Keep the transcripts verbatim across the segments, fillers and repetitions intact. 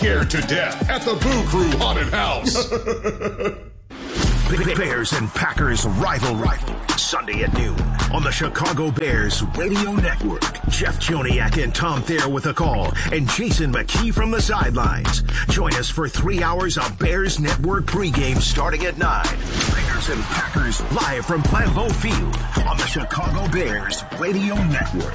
Scared to death at the Boo Crew Haunted House. Bears and Packers rivalry. Sunday at noon on the Chicago Bears Radio Network. Jeff Joniak and Tom Thayer with a call and Jason McKee from the sidelines. Join us for three hours of Bears Network pregame starting at nine. Bears and Packers live from Lambeau Field on the Chicago Bears Radio Network.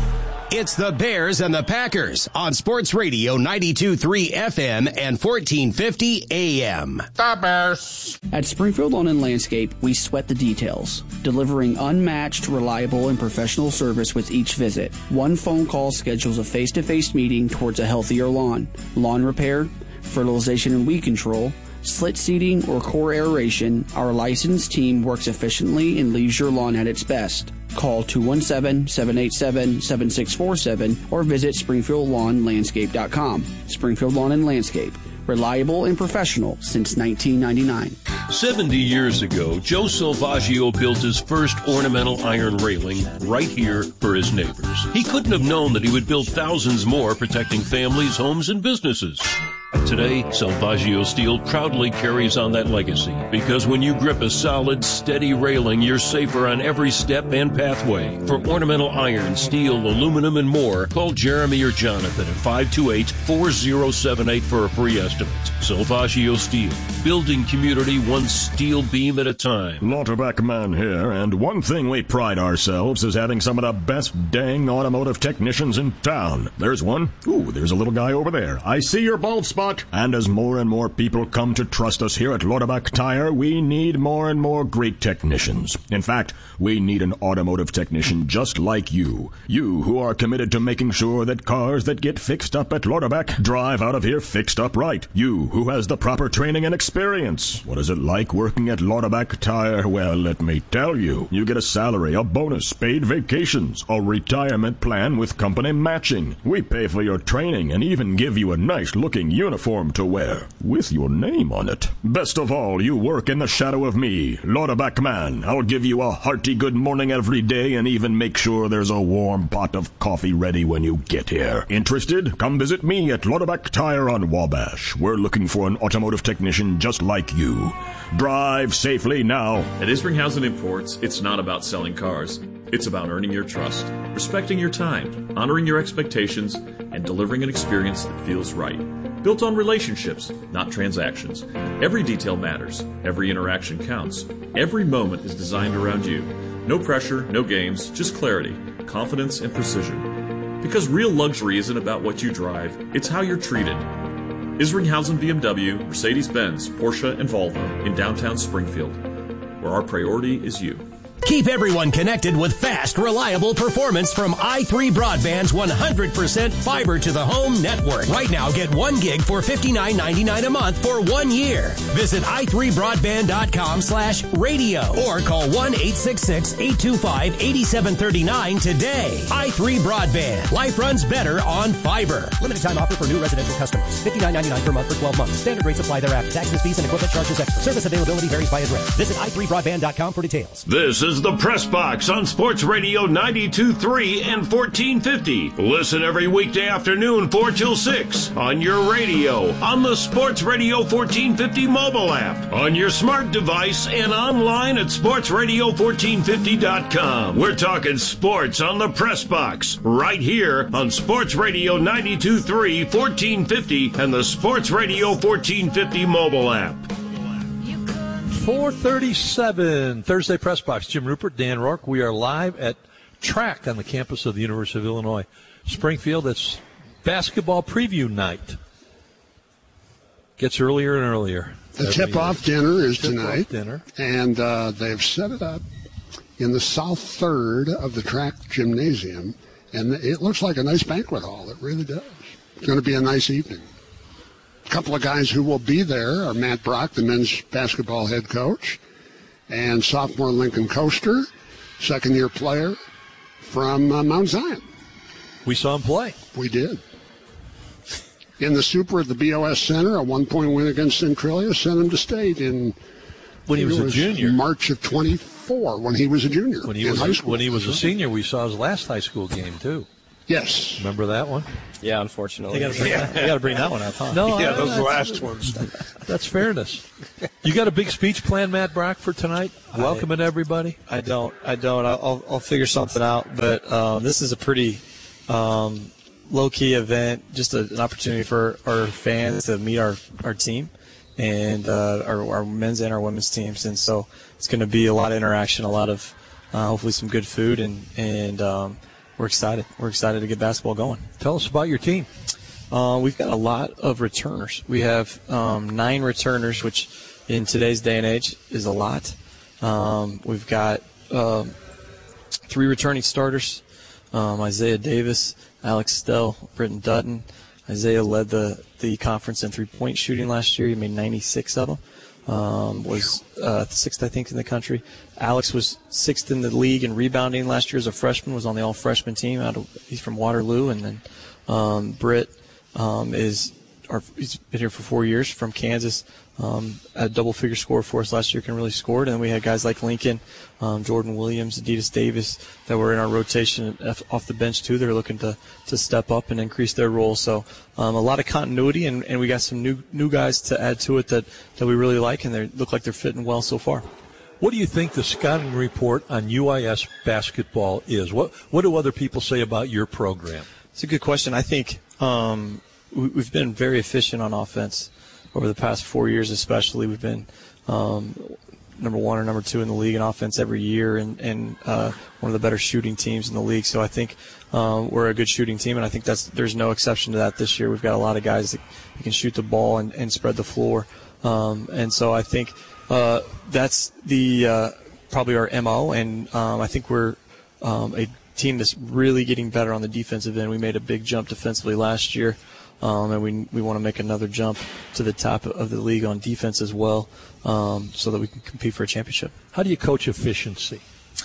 It's the Bears and the Packers on Sports Radio ninety-two point three F M and fourteen fifty A M. The Bears. At Springfield Lawn and Landscape, we sweat the details, delivering unmatched, reliable, and professional service with each visit. One phone call schedules a face-to-face meeting towards a healthier lawn. Lawn repair, fertilization and weed control, slit seeding, or core aeration, our licensed team works efficiently and leaves your lawn at its best. Call two one seven, seven eight seven, seven six four seven or visit springfield lawn landscape dot com. Springfield Lawn and Landscape, reliable and professional since nineteen ninety-nine. seventy years ago, Joe Salvaggio built his first ornamental iron railing right here for his neighbors. He couldn't have known that he would build thousands more protecting families, homes, and businesses. Today, Salvaggio Steel proudly carries on that legacy because when you grip a solid, steady railing, you're safer on every step and pathway. For ornamental iron, steel, aluminum, and more, call Jeremy or Jonathan at five two eight, four zero seven eight for a free estimate. Salvaggio Steel, building community one steel beam at a time. Lauterbach Man here, and one thing we pride ourselves is having some of the best dang automotive technicians in town. There's one. Ooh, there's a little guy over there. I see your bald spot. And as more and more people come to trust us here at Lauterbach Tire, we need more and more great technicians. In fact, we need an automotive technician just like you. You who are committed to making sure that cars that get fixed up at Lauterbach drive out of here fixed up right. You who has the proper training and experience. What is it like working at Lauterbach Tire? Well, let me tell you. You get a salary, a bonus, paid vacations, a retirement plan with company matching. We pay for your training and even give you a nice-looking uniform to wear with your name on it. Best of all, you work in the shadow of me, Lauterbach Man. I'll give you a hearty good morning every day and even make sure there's a warm pot of coffee ready when you get here. Interested? Come visit me at Lauterbach Tire on Wabash. We're looking for an automotive technician just like you. Drive safely now. At Isringhausen Imports, it's not about selling cars. It's about earning your trust, respecting your time, honoring your expectations, and delivering an experience that feels right. Built on relationships, not transactions. Every detail matters. Every interaction counts. Every moment is designed around you. No pressure, no games, just clarity, confidence, and precision. Because real luxury isn't about what you drive, it's how you're treated. Isringhausen B M W, Mercedes-Benz, Porsche, and Volvo in downtown Springfield, where our priority is you. Keep everyone connected with fast, reliable performance from i three Broadband's one hundred percent fiber to the home network. Right now, get one gig for fifty-nine ninety-nine a month for one year. Visit i three broadband dot com slash radio or call one eight six six, eight two five, eight seven three nine today. i three Broadband. Life runs better on fiber. Limited time offer for new residential customers. fifty-nine ninety-nine per month for twelve months. Standard rates apply thereafter. Taxes, fees, and equipment charges extra. Service availability varies by address. Visit i three broadband dot com for details. This is the Press Box on Sports Radio ninety-two point three and fourteen fifty. Listen every weekday afternoon four till six on your radio, on the Sports Radio fourteen fifty mobile app, on your smart device, and online at sports radio fourteen fifty dot com. We're talking sports on the Press Box right here on Sports Radio ninety-two point three, fourteen fifty, and the Sports Radio fourteen fifty mobile app. four thirty-seven, Thursday Press Box. Jim Rupert, Dan Rourke. We are live at track on the campus of the University of Illinois, Springfield. It's basketball preview night. Gets earlier and earlier. The tip-off dinner is tip-off tonight, dinner. and uh, they've set it up in the south third of the track gymnasium, and it looks like a nice banquet hall. It really does. It's going to be a nice evening. A couple of guys who will be there are Matt Brock, the men's basketball head coach, and sophomore Lincoln Coaster, second-year player from uh, Mount Zion. We saw him play. We did. In the Super at the B O S Center, a one-point win against Centralia sent him to state in when he was, was a junior, March of twenty-four. When he was a junior when he in was high a, school. when he was a senior, we saw his last high school game too. Yes. Remember that one? Yeah, unfortunately. You got to bring, yeah. bring that one up, huh? No, yeah, I, those I, last ones. That's fairness. You got a big speech planned, Matt Brock, for tonight? Welcoming I, everybody? I don't. I don't. I'll, I'll figure something out. But um, this is a pretty um, low-key event, just a, an opportunity for our fans to meet our, our team and uh, our, our men's and our women's teams. And so it's going to be a lot of interaction, a lot of uh, hopefully some good food, and, and um, we're excited. We're excited to get basketball going. Tell us about your team. Uh, we've got a lot of returners. We have um, nine returners, which in today's day and age is a lot. Um, we've got um, three returning starters, um, Isaiah Davis, Alex Stell, Britton Dutton. Isaiah led the, the conference in three-point shooting last year. He made ninety-six of them. Um, was uh, sixth, I think, in the country. Alex was sixth in the league in rebounding last year as a freshman, was on the all-freshman team. Out of, he's from Waterloo. And then um, Britt um, is our, he's been here for four years from Kansas. Um, a double-figure score for us last year, can really score. And then we had guys like Lincoln, um, Jordan Williams, Adidas Davis that were in our rotation off the bench too. They're looking to, to step up and increase their role. So um, a lot of continuity, and, and we got some new new guys to add to it that, that we really like, and they look like they're fitting well so far. What do you think the scouting report on U I S basketball is? What what do other people say about your program? It's a good question. I think um, we, we've been very efficient on offense. Over the past four years especially, we've been um, number one or number two in the league in offense every year, and, and uh, one of the better shooting teams in the league. So I think um, we're a good shooting team, and I think that's there's no exception to that this year. We've got a lot of guys that can shoot the ball and, and spread the floor. Um, and so I think uh, that's the uh, probably our M O, and um, I think we're um, a team that's really getting better on the defensive end. We made a big jump defensively last year. Um, and we we want to make another jump to the top of the league on defense as well, um, so that we can compete for a championship. How do you coach efficiency?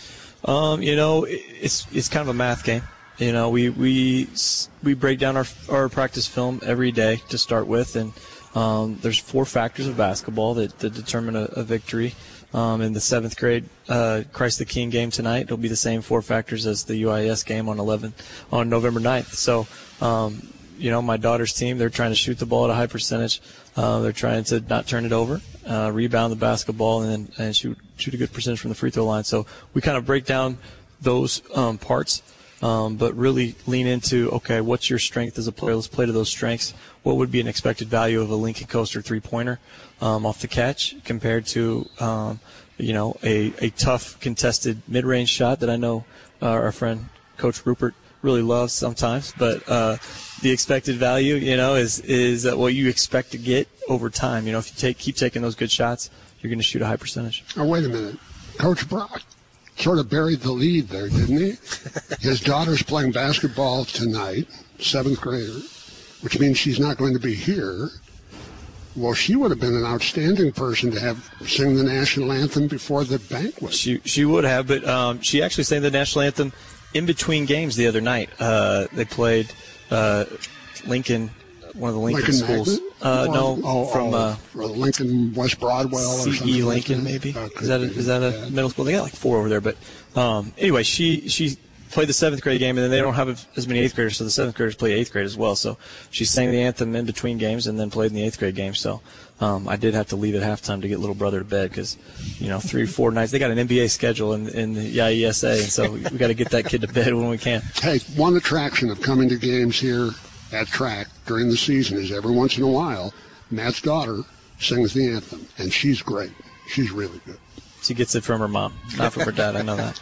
Um, you know, it's it's kind of a math game. You know, we we we break down our our practice film every day to start with, and um, there's four factors of basketball that, that determine a, a victory. Um, in the seventh grade uh, Christ the King game tonight, it'll be the same four factors as the U I S game on eleven on November ninth. So. Um, You know, my daughter's team, they're trying to shoot the ball at a high percentage. Uh, they're trying to not turn it over, uh, rebound the basketball, and and shoot shoot a good percentage from the free throw line. So we kind of break down those um, parts, um, but really lean into, okay, what's your strength as a player? Let's play to those strengths. What would be an expected value of a Lincoln Coaster three-pointer um, off the catch compared to, um, you know, a, a tough contested mid-range shot that I know uh, our friend Coach Rupert really loves sometimes, but uh, the expected value, you know, is is uh, what you expect to get over time. You know, if you take keep taking those good shots, you're going to shoot a high percentage. Oh, wait a minute. Coach Brock sort of buried the lead there, didn't he? His daughter's playing basketball tonight, seventh grader, which means she's not going to be here. Well, she would have been an outstanding person to have sing the national anthem before the banquet. She she would have, but um, she actually sang the national anthem in between games the other night. Uh, they played uh, Lincoln, one of the Lincoln, Lincoln schools. Uh, no, oh, from uh, oh, Lincoln West Broadwell or C E something. Lincoln, like maybe. Uh, is that a, is that a bad. middle school? They got like four over there. But um, anyway, she she played the seventh grade game, and then they don't have as many eighth graders, so the seventh graders play eighth grade as well. So she sang the anthem in between games and then played in the eighth grade game. So um, I did have to leave at halftime to get little brother to bed because, you know, three or four nights. They got an N B A schedule in, in the I E S A, and so we, we got to get that kid to bed when we can. Hey, one attraction of coming to games here at track during the season is every once in a while, Matt's daughter sings the anthem, and she's great. She's really good. She gets it from her mom, not from her dad. I know that.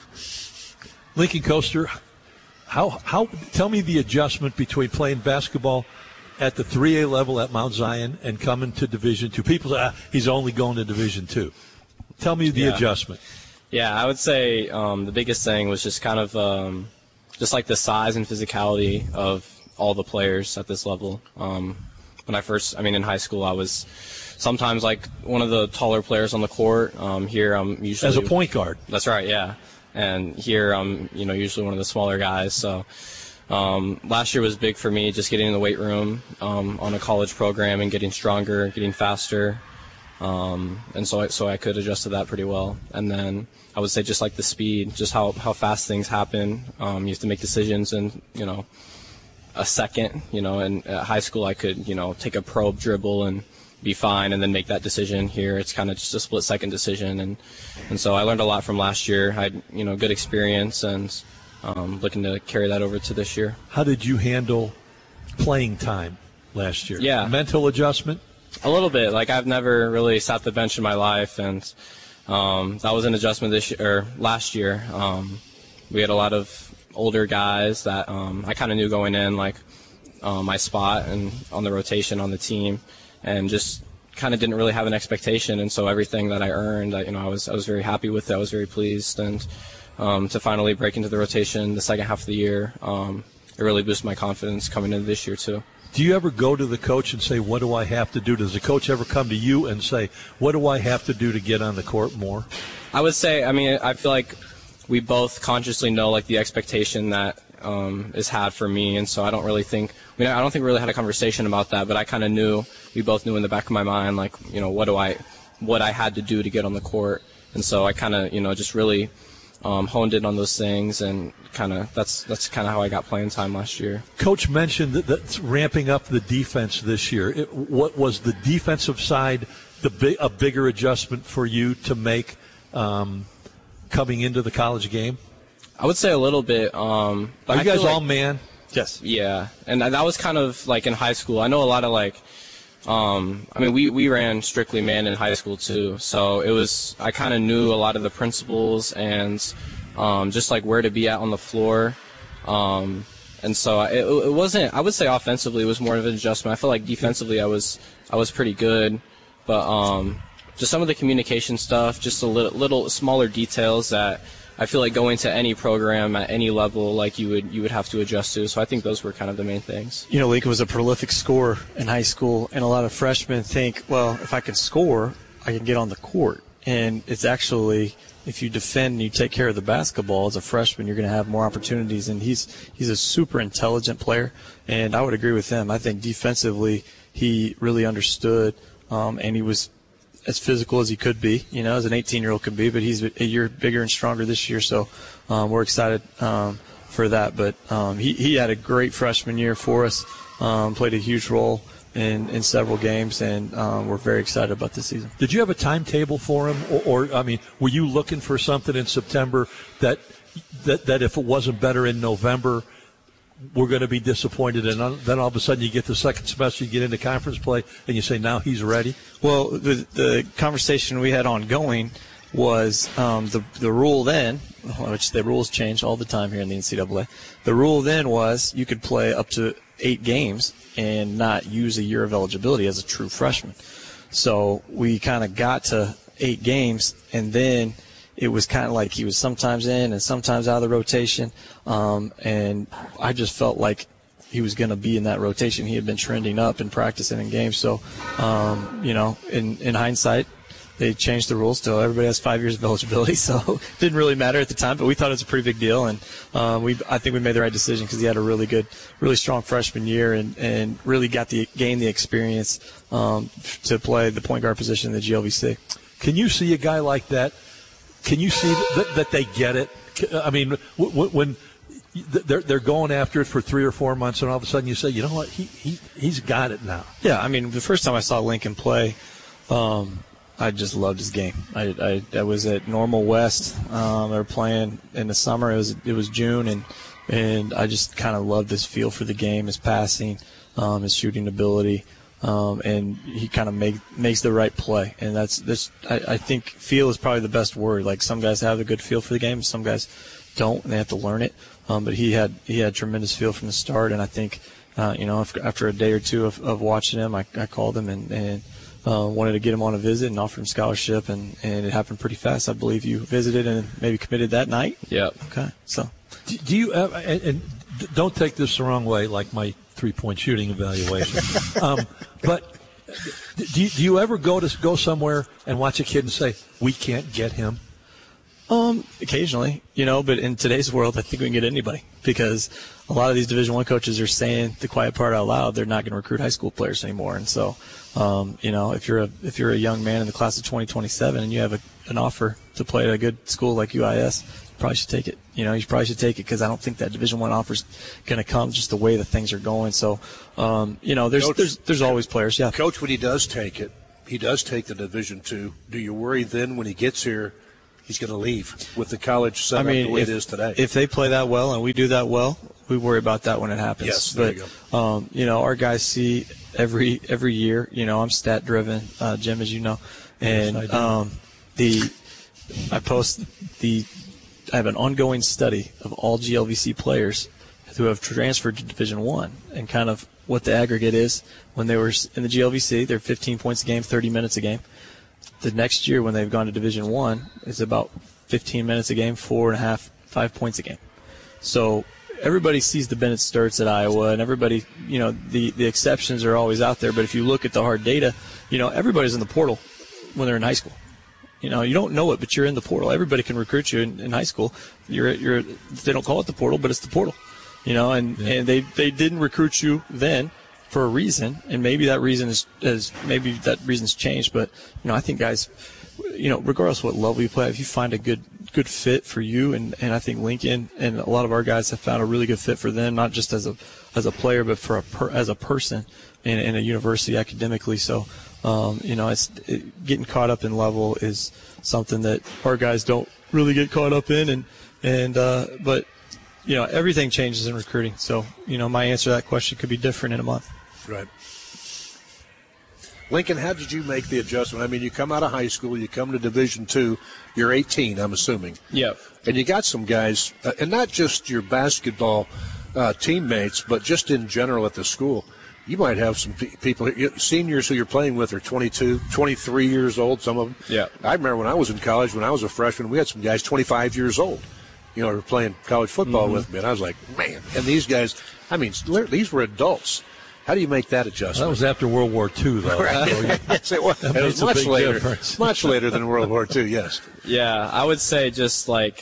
Lincoln Coaster, how how tell me the adjustment between playing basketball at the three A level at Mount Zion and coming to Division Two. People say ah, he's only going to Division Two. Tell me the yeah. adjustment. Yeah, I would say um, the biggest thing was just kind of um, just like the size and physicality of all the players at this level. Um, when I first, I mean, in high school, I was sometimes like one of the taller players on the court. Um, here, I'm usually as a point guard. That's right, yeah. And here, I'm, you know, usually one of the smaller guys. So um, last year was big for me, just getting in the weight room um, on a college program and getting stronger, getting faster. Um, and so I, so I could adjust to that pretty well. And then I would say just like the speed, just how, how fast things happen. Um, you have to make decisions in, you know, a second, you know, and at high school I could, you know, take a probe dribble and be fine and then make that decision. Here it's kind of just a split second decision. And, and so I learned a lot from last year. I had, you know, good experience and um, looking to carry that over to this year. How did you handle playing time last year? Yeah. Mental adjustment? A little bit. Like, I've never really sat the bench in my life, and um, that was an adjustment this year, or last year. Um, we had a lot of older guys that um, I kind of knew going in, like uh, my spot and on the rotation on the team, and just kind of didn't really have an expectation. And so everything that I earned, I, you know, I was I was very happy with it. I was very pleased, and um, to finally break into the rotation the second half of the year, um, it really boosted my confidence coming into this year too. Do you ever go to the coach and say, what do I have to do? Does the coach ever come to you and say, what do I have to do to get on the court more? I would say, I mean, I feel like we both consciously know, like, the expectation that um, is had for me, and so I don't really think, I mean, I don't think we really had a conversation about that, but I kind of knew, we both knew in the back of my mind, like, you know, what do I, what I had to do to get on the court, and so I kind of, you know, just really um, honed in on those things, and kind of that's that's kind of how I got playing time last year. Coach mentioned that, that ramping up the defense this year. It, what was the defensive side the big, a bigger adjustment for you to make um, coming into the college game? I would say a little bit. Um, Are you I guys feel all like, man? Yes. Yeah, and that was kind of like in high school. I know a lot of like. Um, I mean, we, we ran strictly man in high school too, so it was, I kind of knew a lot of the principles and um, just like where to be at on the floor. Um, and so it, it wasn't, I would say offensively it was more of an adjustment. I felt like defensively I was, I was pretty good, but um, just some of the communication stuff, just a little, little smaller details that I feel like going to any program at any level, like you would you would have to adjust to. So I think those were kind of the main things. You know, Lincoln was a prolific scorer in high school, and a lot of freshmen think, well, if I can score, I can get on the court. And it's actually, if you defend and you take care of the basketball as a freshman, you're going to have more opportunities. And he's he's a super intelligent player, and I would agree with him. I think defensively he really understood, um, and he was as physical as he could be, you know, as an eighteen-year-old could be, but he's a year bigger and stronger this year, so um, we're excited um, for that. But um, he, he had a great freshman year for us, um, played a huge role in, in several games, and um, we're very excited about this season. Did you have a timetable for him, or, or I mean, were you looking for something in September that that, that if it wasn't better in November, we're going to be disappointed, and then all of a sudden you get the second semester, you get into conference play, and you say, now he's ready? Well, the, the conversation we had ongoing was um, the the rule then, which the rules change all the time here in the N C double A, the rule then was you could play up to eight games and not use a year of eligibility as a true freshman. So we kind of got to eight games, and then it was kind of like he was sometimes in and sometimes out of the rotation, um, and I just felt like he was going to be in that rotation. He had been trending up in practice and in games. So, um, you know, in, in hindsight, they changed the rules so everybody has five years of eligibility. So it didn't really matter at the time, but we thought it was a pretty big deal, and um, we I think we made the right decision because he had a really good, really strong freshman year and, and really got the gained the experience um, to play the point guard position in the G L V C. Can you see a guy like that? Can you see that, that they get it? I mean, when they're they're going after it for three or four months, and all of a sudden you say, you know what, he he he's got it now. Yeah, I mean, the first time I saw Lincoln play, um, I just loved his game. I I, I was at Normal West. Um, they were playing in the summer. It was it was June, and and I just kind of loved his feel for the game, his passing, um, his shooting ability. Um, and he kind of make, makes the right play, and that's this. I, I think feel is probably the best word. Like some guys have a good feel for the game, some guys don't, and they have to learn it. Um, but he had he had tremendous feel from the start, and I think uh, you know after, after a day or two of, of watching him, I, I called him and, and uh, wanted to get him on a visit and offer him scholarship, and, and it happened pretty fast. I believe you visited and maybe committed that night. Yeah. Okay. So, do, do you uh, and, and don't take this the wrong way, like my three-point shooting evaluation. um, but do you, do you ever go to go somewhere and watch a kid and say, we can't get him? Um, occasionally, you know, but in today's world, I think we can get anybody because a lot of these Division One coaches are saying the quiet part out loud. They're not going to recruit high school players anymore, and so, um, you know, if you're a if you're a young man in the class of twenty twenty-seven and you have a, an offer to play at a good school like U I S, you probably should take it. You know, you probably should take it because I don't think that Division One offer's going to come just the way that things are going. So, um, you know, there's Coach, there's there's always players. Yeah, Coach, when he does take it, he does take the Division Two. Do you worry then when he gets here? He's going to leave with the college set I mean, up the way if, it is today. If they play that well and we do that well, we worry about that when it happens. Yes, there but, you go. Um, you know, our guys see every every year. You know, I'm stat driven, uh, Jim, as you know, and Yes, I do. um, the I post the I have an ongoing study of all G L V C players who have transferred to Division One and kind of what the aggregate is when they were in the G L V C. They're fifteen points a game, thirty minutes a game. The next year when they've gone to Division One is about fifteen minutes a game, four and a half, five points a game. So everybody sees the Bennett Sturts at Iowa, and everybody, you know, the, the exceptions are always out there. But if you look at the hard data, you know, everybody's in the portal when they're in high school. You know, you don't know it, but you're in the portal. Everybody can recruit you in, in high school. You're, you're, they don't call it the portal, but it's the portal. You know, and, yeah. and they, they didn't recruit you then for a reason, and maybe that reason is, is maybe that reason's changed. But you know, I think guys, you know, regardless of what level you play, if you find a good good fit for you, and, and I think Lincoln and a lot of our guys have found a really good fit for them, not just as a as a player, but for a per, as a person in, in a university academically. So, um, you know, it's it, getting caught up in level is something that our guys don't really get caught up in, and and uh, but. You know, everything changes in recruiting. So, you know, my answer to that question could be different in a month. Right. Lincoln, how did you make the adjustment? I mean, you come out of high school, you come to Division Two, you're eighteen, I'm assuming. Yep. And you got some guys, uh, and not just your basketball uh, teammates, but just in general at the school. You might have some pe- people, seniors who you're playing with are twenty-two, twenty-three years old, some of them. Yeah. I remember when I was in college, when I was a freshman, we had some guys twenty-five years old. You know, were playing college football Mm-hmm. with me, and I was like, man. And these guys, I mean, these were adults. How do you make that adjustment? That was after World War Two, though. Right. So, Yes, it was. that It was makes a much big later. difference. Much later than World War Two. Yes. Yeah, I would say just like,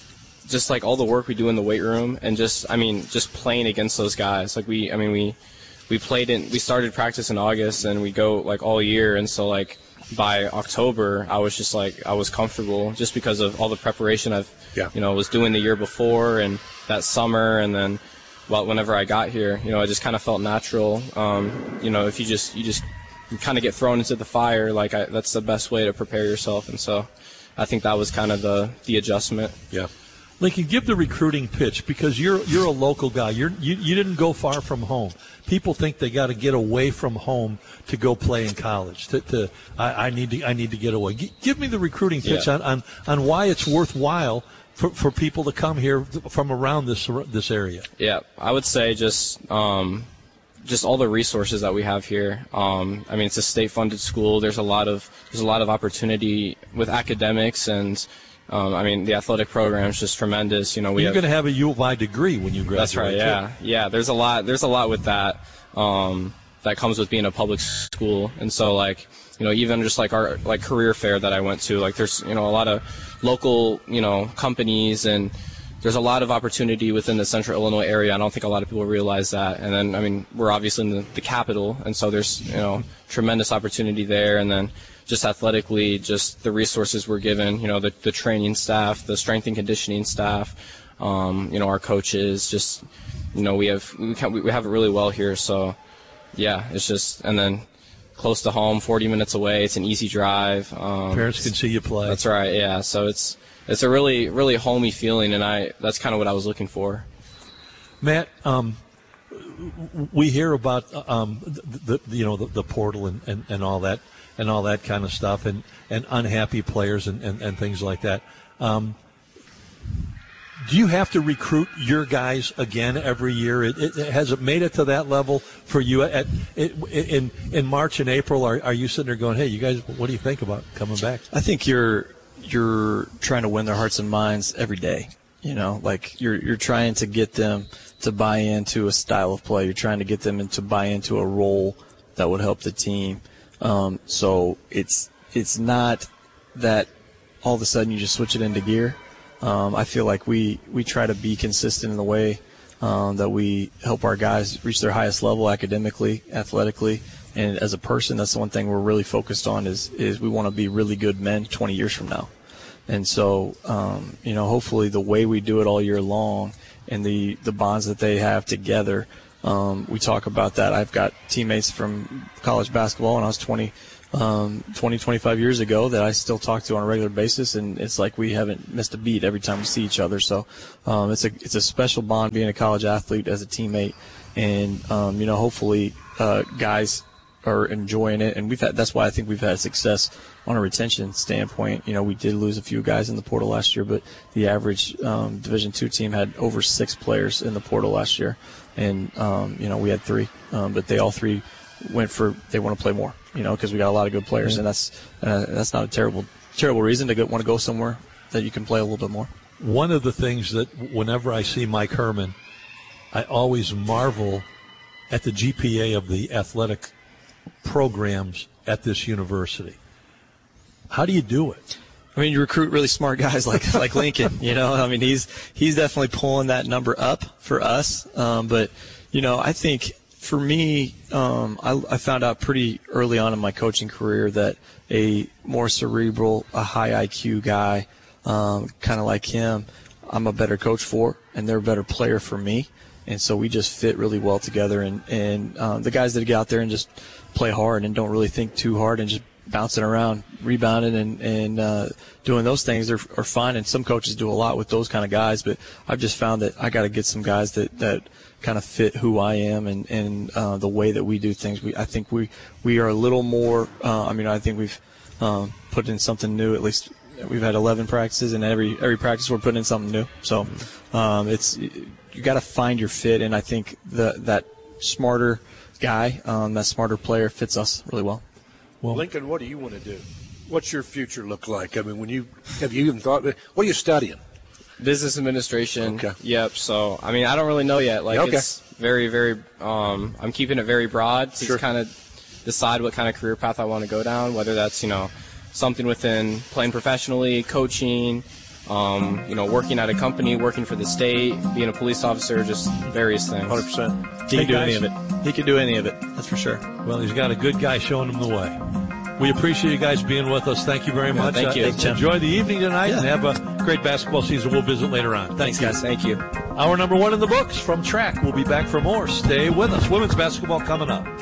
just like all the work we do in the weight room, and just, I mean, just playing against those guys. Like we, I mean, we, we played in, we started practice in August, and we go like all year, and so like by October, I was just like, I was comfortable just because of all the preparation I've, Yeah. you know, was doing the year before and that summer, and then, well, whenever I got here, you know, it just kind of felt natural. Um, you know, if you just, you just you kind of get thrown into the fire, like I, that's the best way to prepare yourself, and so I think that was kind of the, the adjustment. Yeah. Lincoln, give the recruiting pitch because you're you're a local guy. You're you, you didn't go far from home. People think they got to get away from home to go play in college. To, to I, I need to I need to get away. G- give me the recruiting pitch Yeah. on, on, on why it's worthwhile for, for people to come here from around this this area. Yeah, I would say just um, just all the resources that we have here. Um, I mean, it's a state-funded school. There's a lot of there's a lot of opportunity with academics, and um, I mean, the athletic program is just tremendous. You know, we You're have, going to have a U of I degree when you graduate. That's right. Yeah, yeah. There's a lot. There's a lot with that. Um, that comes with being a public school, and so like you know, even just like our like career fair that I went to, like there's you know a lot of local you know companies, and there's a lot of opportunity within the Central Illinois area. I don't think a lot of people realize that. And then I mean, we're obviously in the, the capital, and so there's you know tremendous opportunity there. And then just athletically, just the resources we're given, you know, the, the training staff, the strength and conditioning staff, um, you know, our coaches, just, you know, we have, we, can, we have it really well here. So, yeah, it's just, and then close to home, forty minutes away. It's an easy drive. Um, Parents can see you play. That's right. Yeah. So it's, it's a really, really homey feeling. And I, that's kind of what I was looking for. Matt, um, we hear about, um, the, the you know, the, the portal and, and, and all that. and all that kind of stuff, and, and unhappy players and, and, and things like that. Um, do you have to recruit your guys again every year? It, it, has it made it to that level for you? At, it, in in March and April, are, are you sitting there going, hey, you guys, what do you think about coming back? I think you're you're trying to win their hearts and minds every day. You know, like you're you're trying to get them to buy into a style of play. You're trying to get them to buy into a role that would help the team. Um, so it's it's not that all of a sudden you just switch it into gear. Um, I feel like we, we try to be consistent in the way um, that we help our guys reach their highest level academically, athletically, and as a person. That's the one thing we're really focused on is is we want to be really good men twenty years from now. And so, um, you know, hopefully the way we do it all year long and the, the bonds that they have together, um, we talk about that. I've got teammates from college basketball when I was twenty, um, twenty, twenty-five years ago that I still talk to on a regular basis, and it's like we haven't missed a beat every time we see each other. So um, it's a it's a special bond being a college athlete as a teammate, and um, you know, hopefully uh, guys are enjoying it, and we've had that's why I think we've had success on a retention standpoint. You know, we did lose a few guys in the portal last year, but the average um, Division two team had over six players in the portal last year, and um, you know, we had three, um, but they all three went for they want to play more. You know, because we got a lot of good players, Yeah. and that's uh, that's not a terrible terrible reason to go, want to go somewhere that you can play a little bit more. One of the things that whenever I see Mike Herman, I always marvel at the G P A of the athletic programs at this university. How do you do it? I mean, you recruit really smart guys like like Lincoln. You know, I mean, he's he's definitely pulling that number up for us. Um, but you know, I think for me, um, I, I found out pretty early on in my coaching career that a more cerebral, a high I Q guy, um, kind of like him, I'm a better coach for, and they're a better player for me. And so we just fit really well together. And, and um, the guys that get out there and just play hard and don't really think too hard and just bouncing around, rebounding and, and uh, doing those things are, are fine. And some coaches do a lot with those kind of guys. But I've just found that I got to get some guys that, that kind of fit who I am and, and uh, the way that we do things. We I think we, we are a little more uh, – I mean, I think we've um, put in something new. At least we've had eleven practices, and every every practice we're putting in something new. So um, it's – you got to find your fit, and I think the, that smarter guy, um, that smarter player fits us really well. Well, Lincoln, what do you want to do? What's your future look like? I mean, when you have you even thought? What are you studying? Business administration. Okay. Yep. So, I mean, I don't really know yet. Like, okay. It's very, very. Um, I'm keeping it very broad to Sure. kind of decide what kind of career path I want to go down. Whether that's, you know, something within playing professionally, coaching. Um, you know, working at a company, working for the state, being a police officer, just various things. one hundred percent. He Hey, can do guys. any of it. He can do any of it. That's for sure. Well, he's got a good guy showing him the way. We appreciate you guys being with us. Thank you very much. thank you. Uh, enjoy the evening tonight Yeah. and have a great basketball season. We'll visit later on. Thank Thanks, you. guys. Thank you. Hour number one in the books from Track. We'll be back for more. Stay with us. Women's basketball coming up.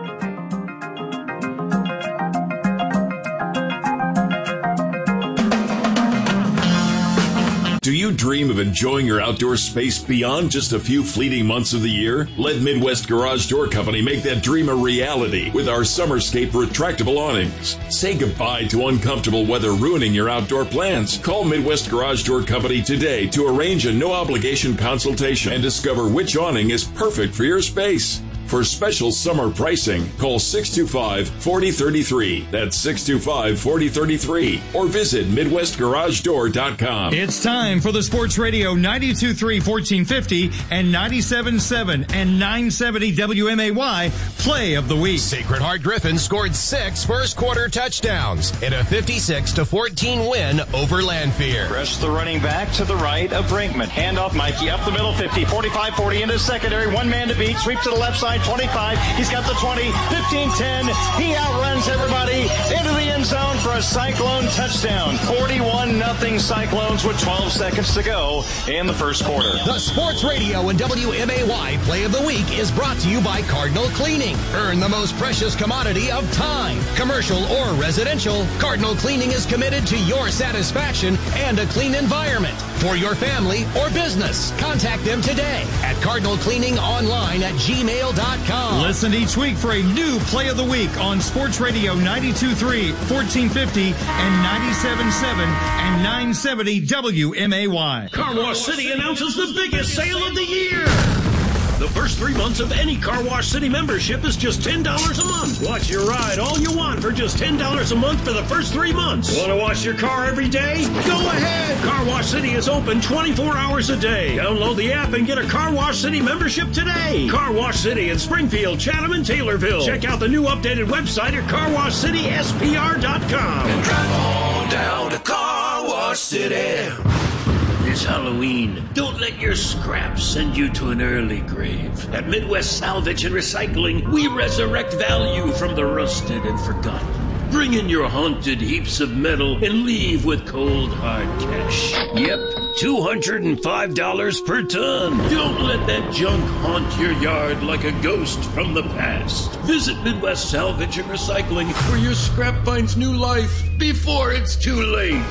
Do you dream of enjoying your outdoor space beyond just a few fleeting months of the year? Let Midwest Garage Door Company make that dream a reality with our Summerscape retractable awnings. Say goodbye to uncomfortable weather ruining your outdoor plans. Call Midwest Garage Door Company today to arrange a no-obligation consultation and discover which awning is perfect for your space. For special summer pricing, call six two five, four zero three three. That's six two five, four zero three three. Or visit midwest garage door dot com. It's time for the Sports Radio ninety-two point three, fourteen fifty and ninety-seven point seven and nine seventy W M A Y Play of the Week. Sacred Heart Griffin scored six first quarter touchdowns in a fifty-six to fourteen win over Lanphier. Press the running back to the right of Brinkman. Handoff Mikey up the middle, fifty, forty-five, forty into secondary. One man to beat. Sweep to the left side, twenty-five. He's got the twenty, fifteen, ten. He outruns everybody into the end zone for a Cyclone touchdown. forty-one nothing Cyclones with twelve seconds to go in the first quarter. The Sports Radio and W M A Y Play of the Week is brought to you by Cardinal Cleaning. Earn the most precious commodity of time. Commercial or residential, Cardinal Cleaning is committed to your satisfaction and a clean environment. For your family or business, contact them today at cardinal cleaning online at gmail dot com. Listen each week for a new Play of the Week on Sports Radio ninety-two point three, fourteen fifty and ninety-seven point seven and nine seventy W M A Y. Car Wash City announces the biggest sale of the year. The first three months of any Car Wash City membership is just ten dollars a month. Watch your ride all you want for just ten dollars a month for the first three months. Want to wash your car every day? Go ahead. Car Wash City is open twenty-four hours a day. Download the app and get a Car Wash City membership today. Car Wash City in Springfield, Chatham, and Taylorville. Check out the new updated website at car wash city s p r dot com. And drive on down to Car Car Wash City. This Halloween, don't let your scraps send you to an early grave. At Midwest Salvage and Recycling, we resurrect value from the rusted and forgotten. Bring in your haunted heaps of metal and leave with cold, hard cash. Yep, two hundred five dollars per ton. Don't let that junk haunt your yard like a ghost from the past. Visit Midwest Salvage and Recycling, where your scrap finds new life before it's too late.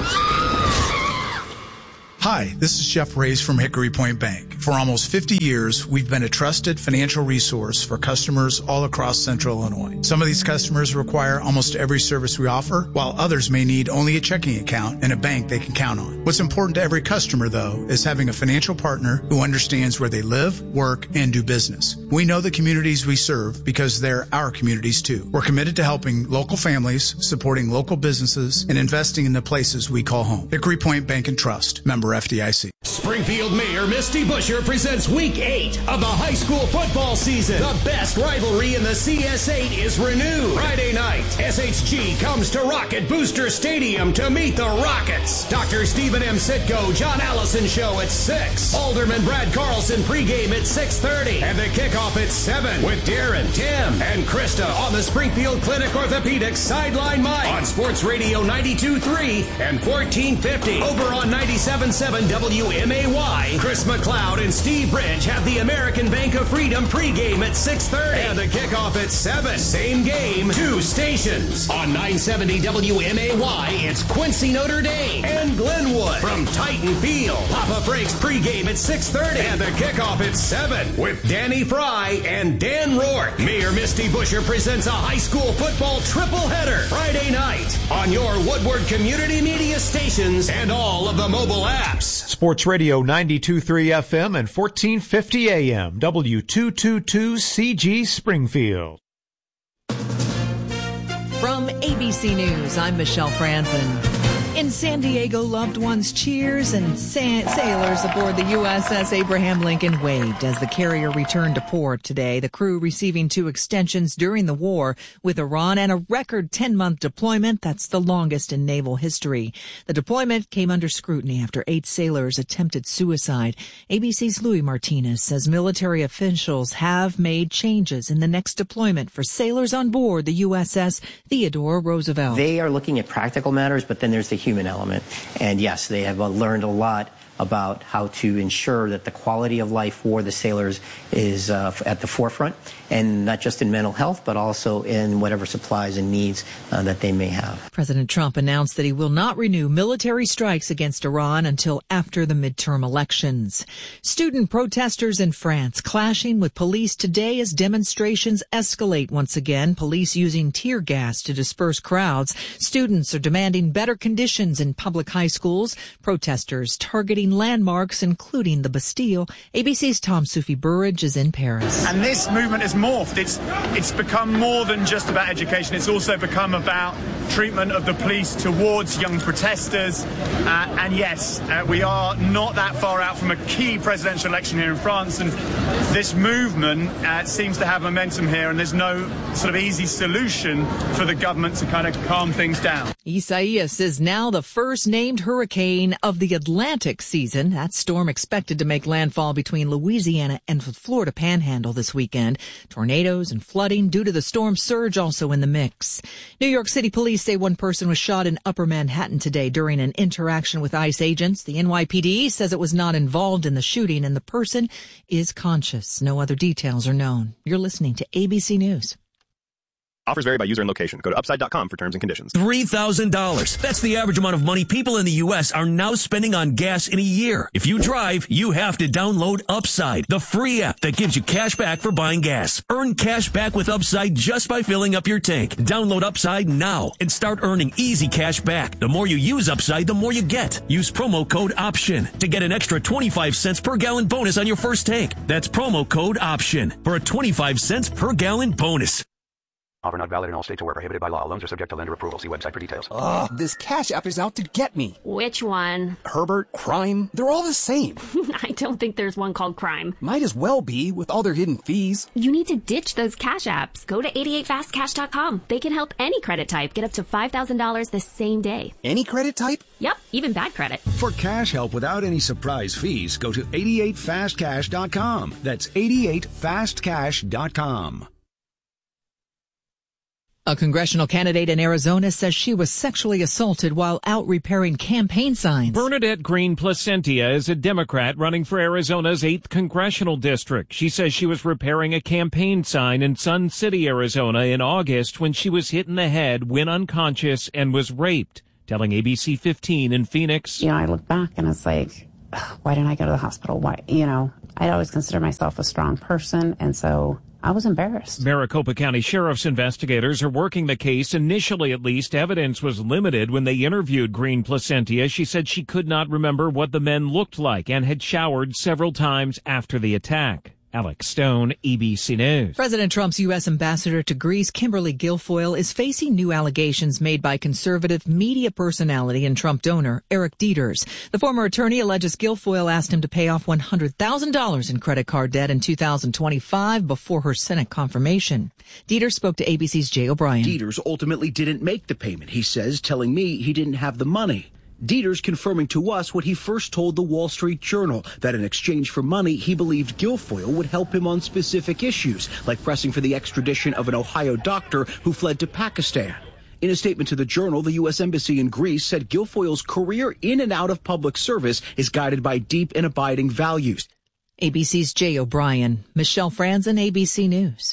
Hi, this is Jeff Reyes from Hickory Point Bank. For almost fifty years, we've been a trusted financial resource for customers all across Central Illinois. Some of these customers require almost every service we offer, while others may need only a checking account and a bank they can count on. What's important to every customer, though, is having a financial partner who understands where they live, work, and do business. We know the communities we serve because they're our communities, too. We're committed to helping local families, supporting local businesses, and investing in the places we call home. Hickory Point Bank and Trust, member F D I C. Springfield Mayor Misty Buscher presents Week eight of the high school football season. The best rivalry in the C S eight is renewed. Friday night, S H G comes to Rocket Booster Stadium to meet the Rockets. Doctor Stephen M. Sitko, John Allison Show at six. Alderman Brad Carlson pregame at six thirty. And the kickoff at seven with Darren, Tim, and Krista on the Springfield Clinic Orthopedics sideline mic on Sports Radio ninety-two point three and fourteen fifty. Over on ninety-seven point seven W M A Y, Chris McLeod and Steve Bridge have the American Bank of Freedom pregame at six thirty. And the kickoff at seven. Same game, two stations. On nine seventy W M A Y, it's Quincy Notre Dame and Glenwood. From Titan Field, Papa Frank's pregame at six thirty. And the kickoff at seven with Danny Fry and Dan Rourke. Mayor Misty Buscher presents a high school football triple header Friday night on your Woodward Community Media stations and all of the mobile apps. Sports Radio ninety-two point three F M and fourteen fifty A M, W two twenty-two C G Springfield. From A B C News, I'm Michelle Franzen. In San Diego, loved ones cheers and sa- sailors aboard the U S S Abraham Lincoln waved as the carrier returned to port today. The crew receiving two extensions during the war with Iran and a record ten-month deployment. That's the longest in naval history. The deployment came under scrutiny after eight sailors attempted suicide. A B C's Louis Martinez says military officials have made changes in the next deployment for sailors on board the U S S Theodore Roosevelt. They are looking at practical matters, but then there's the human element. And yes, they have learned a lot about how to ensure that the quality of life for the sailors is uh, at the forefront, and not just in mental health, but also in whatever supplies and needs uh, that they may have. President Trump announced that he will not renew military strikes against Iran until after the midterm elections. Student protesters in France clashing with police today as demonstrations escalate once again, police using tear gas to disperse crowds. Students are demanding better conditions in public high schools. Protesters targeting landmarks, including the Bastille. A B C's Tom Sufi Burridge is in Paris. And this movement has morphed. It's it's become more than just about education. It's also become about treatment of the police towards young protesters. Uh, and yes, uh, we are not that far out from a key presidential election here in France. And this movement uh, seems to have momentum here. And there's no sort of easy solution for the government to kind of calm things down. Isaias is now the first named hurricane of the Atlantic season. That storm expected to make landfall between Louisiana and the Florida Panhandle this weekend. Tornadoes and flooding due to the storm surge also in the mix. New York City police say one person was shot in Upper Manhattan today during an interaction with ICE agents. The N Y P D says it was not involved in the shooting and the person is conscious. No other details are known. You're listening to A B C News. Offers vary by user and location. Go to upside dot com for terms and conditions. three thousand dollars. That's the average amount of money people in the U S are now spending on gas in a year. If you drive, you have to download Upside, the free app that gives you cash back for buying gas. Earn cash back with Upside just by filling up your tank. Download Upside now and start earning easy cash back. The more you use Upside, the more you get. Use promo code OPTION to get an extra twenty-five cents per gallon bonus on your first tank. That's promo code OPTION for a twenty-five cents per gallon bonus. Offer not valid in all states or where prohibited by law. Loans are subject to lender approval. See website for details. Ugh, this Cash App is out to get me. Which one? Herbert, Crime, they're all the same. I don't think there's one called Crime. Might as well be, with all their hidden fees. You need to ditch those Cash Apps. Go to eighty-eight fast cash dot com. They can help any credit type get up to five thousand dollars the same day. Any credit type? Yep, even bad credit. For cash help without any surprise fees, go to eighty-eight fast cash dot com. That's eighty-eight fast cash dot com. A congressional candidate in Arizona says she was sexually assaulted while out repairing campaign signs. Bernadette Green Placentia is a Democrat running for Arizona's eighth congressional district. She says she was repairing a campaign sign in Sun City, Arizona in August when she was hit in the head, went unconscious, and was raped, telling A B C fifteen in Phoenix. You know, I look back and it's like, why didn't I go to the hospital? Why, you know, I always consider myself a strong person, and so I was embarrassed. Maricopa County Sheriff's investigators are working the case. Initially, at least, evidence was limited when they interviewed Green Placentia. She said she could not remember what the men looked like and had showered several times after the attack. Alex Stone, A B C News. President Trump's U S ambassador to Greece, Kimberly Guilfoyle, is facing new allegations made by conservative media personality and Trump donor Eric Dieters. The former attorney alleges Guilfoyle asked him to pay off one hundred thousand dollars in credit card debt in two thousand twenty-five before her Senate confirmation. Dieters spoke to A B C's Jay O'Brien. Dieters ultimately didn't make the payment, he says, telling me he didn't have the money. Dieters confirming to us what he first told the Wall Street Journal, that in exchange for money, he believed Guilfoyle would help him on specific issues, like pressing for the extradition of an Ohio doctor who fled to Pakistan. In a statement to the Journal, the U S Embassy in Greece said Guilfoyle's career in and out of public service is guided by deep and abiding values. A B C's Jay O'Brien. Michelle Franzen, A B C News.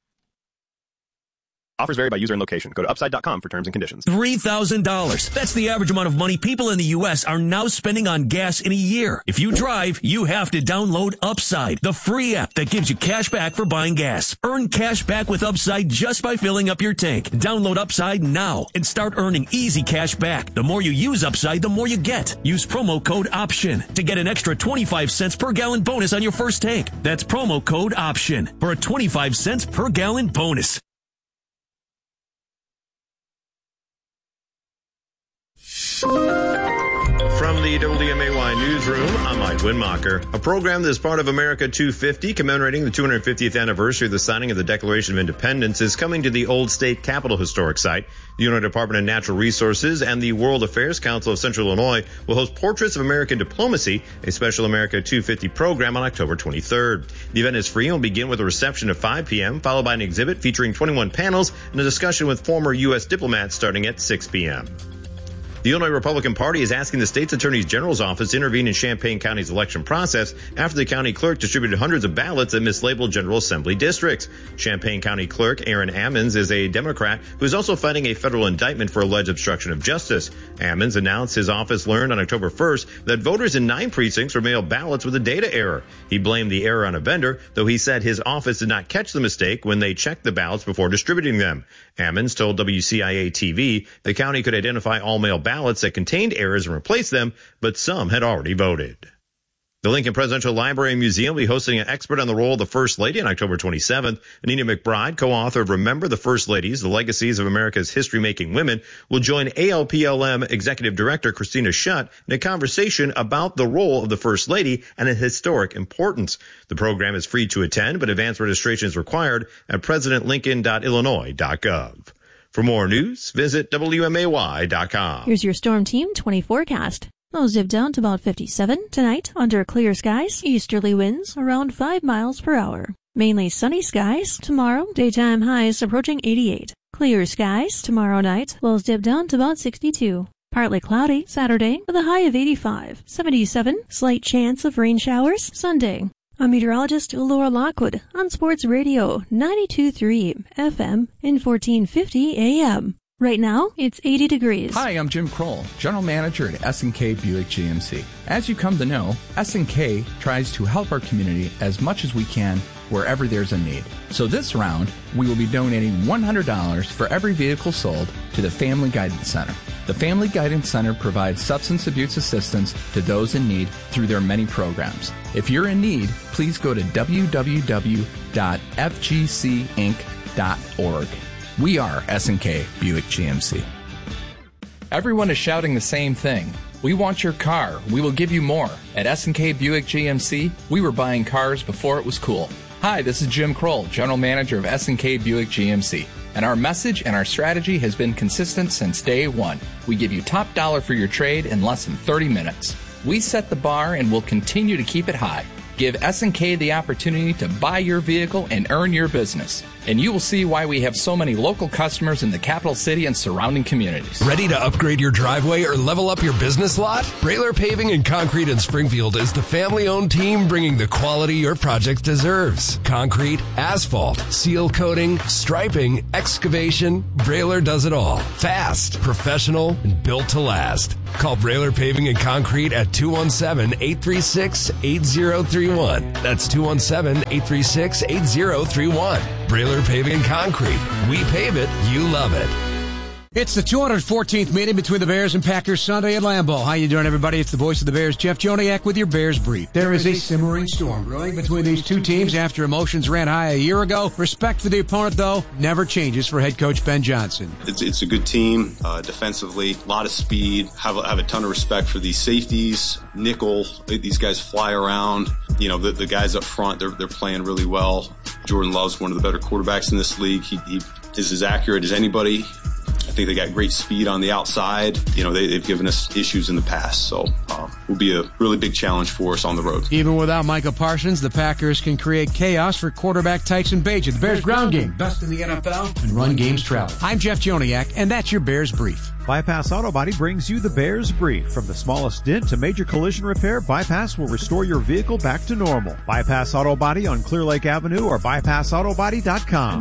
Offers vary by user and location. Go to upside dot com for terms and conditions. three thousand dollars. That's the average amount of money people in the U S are now spending on gas in a year. If you drive, you have to download Upside, the free app that gives you cash back for buying gas. Earn cash back with Upside just by filling up your tank. Download Upside now and start earning easy cash back. The more you use Upside, the more you get. Use promo code OPTION to get an extra twenty-five cents per gallon bonus on your first tank. That's promo code OPTION for a twenty-five cents per gallon bonus. From the W M A Y newsroom, I'm Mike Winmacher. A program that is part of America two fifty, commemorating the two hundred fiftieth anniversary of the signing of the Declaration of Independence, is coming to the Old State Capitol Historic Site. The Illinois Department of Natural Resources and the World Affairs Council of Central Illinois will host Portraits of American Diplomacy, a special America two fifty program on October twenty-third. The event is free and will begin with a reception at five p.m., followed by an exhibit featuring twenty-one panels and a discussion with former U S diplomats starting at six p.m. The Illinois Republican Party is asking the state's Attorney General's office to intervene in Champaign County's election process after the county clerk distributed hundreds of ballots that mislabeled General Assembly districts. Champaign County Clerk Aaron Ammons is a Democrat who is also fighting a federal indictment for alleged obstruction of justice. Ammons announced his office learned on October first that voters in nine precincts were mailed ballots with a data error. He blamed the error on a vendor, though he said his office did not catch the mistake when they checked the ballots before distributing them. Ammons told W C I A T V the county could identify all mail ballots that contained errors and replace them, but some had already voted. The Lincoln Presidential Library and Museum will be hosting an expert on the role of the First Lady on October twenty-seventh. Anita McBride, co-author of Remember the First Ladies, The Legacies of America's History-Making Women, will join A L P L M Executive Director Christina Schutt in a conversation about the role of the First Lady and its historic importance. The program is free to attend, but advance registration is required at president lincoln dot illinois dot gov. For more news, visit W M A Y dot com. Here's your Storm Team twenty forecast. Lows dip down to about fifty-seven. Tonight, under clear skies, easterly winds around five miles per hour. Mainly sunny skies. Tomorrow, daytime highs approaching eighty-eight. Clear skies. Tomorrow night, lows dip down to about sixty-two. Partly cloudy Saturday with a high of eighty-five. seventy-seven. Slight chance of rain showers Sunday. I'm meteorologist Laura Lockwood on Sports Radio ninety-two point three F M and fourteen fifty A M. Right now, it's eighty degrees. Hi, I'm Jim Kroll, General Manager at S and K Buick G M C. As you come to know, S and K tries to help our community as much as we can wherever there's a need. So this round, we will be donating one hundred dollars for every vehicle sold to the Family Guidance Center. The Family Guidance Center provides substance abuse assistance to those in need through their many programs. If you're in need, please go to w w w dot f g c inc dot org. We are S and K Buick G M C. Everyone is shouting the same thing. We want your car. We will give you more. At S and K Buick G M C, we were buying cars before it was cool. Hi, this is Jim Kroll, General Manager of S and K Buick G M C. And our message and our strategy has been consistent since day one. We give you top dollar for your trade in less than thirty minutes. We set the bar and will continue to keep it high. Give S and K the opportunity to buy your vehicle and earn your business. And you will see why we have so many local customers in the capital city and surrounding communities. Ready to upgrade your driveway or level up your business lot? Brailer Paving and Concrete in Springfield is the family-owned team bringing the quality your project deserves. Concrete, asphalt, seal coating, striping, excavation, Brailer does it all. Fast, professional, and built to last. Call Brailer Paving and Concrete at two one seven, eight three six, eight zero three one. That's two one seven, eight three six, eight zero three one. Brailer Paving and Concrete. We pave it, you love it. It's the two hundred fourteenth meeting between the Bears and Packers Sunday at Lambeau. How you doing, everybody? It's the voice of the Bears, Jeff Joniak, with your Bears Brief. There is a simmering storm brewing between these two teams after emotions ran high a year ago. Respect for the opponent, though, never changes for head coach Ben Johnson. It's, it's a good team uh, defensively, a lot of speed. Have a, have a ton of respect for these safeties. Nickel, these guys fly around. You know, the, the guys up front, they're, they're playing really well. Jordan Love's one of the better quarterbacks in this league. He, he is as accurate as anybody. I think they got great speed on the outside. You know, they, they've given us issues in the past, so uh, will be a really big challenge for us on the road. Even without Micah Parsons, the Packers can create chaos for quarterback Tyson Bagent. The Bears ground game, best in the N F L, and run games travel. I'm Jeff Joniak, and that's your Bears Brief. Bypass Auto Body brings you the Bears Brief. From the smallest dent to major collision repair, Bypass will restore your vehicle back to normal. Bypass Auto Body on Clear Lake Avenue or bypass auto body dot com.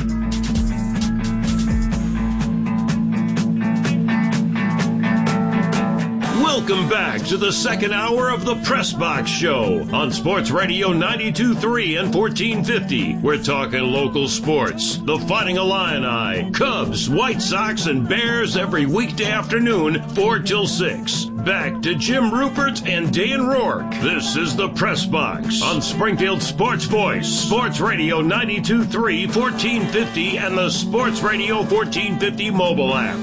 Welcome back to the second hour of the Press Box Show on Sports Radio ninety-two point three and fourteen fifty. We're talking local sports, the Fighting Illini, Cubs, White Sox, and Bears every weekday afternoon, four till six. Back to Jim Rupert and Dan Rourke. This is the Press Box on Springfield Sports Voice, Sports Radio ninety-two point three, fourteen fifty, and the Sports Radio fourteen fifty mobile app.